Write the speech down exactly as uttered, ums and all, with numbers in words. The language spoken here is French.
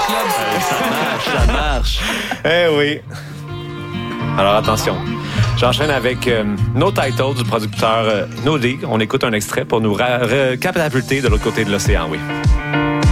Ça marche, ça marche. Eh oui. Alors attention. J'enchaîne avec euh, No Title du producteur euh, No D. On écoute un extrait pour nous ra- recapitulter de l'autre côté de l'océan, oui.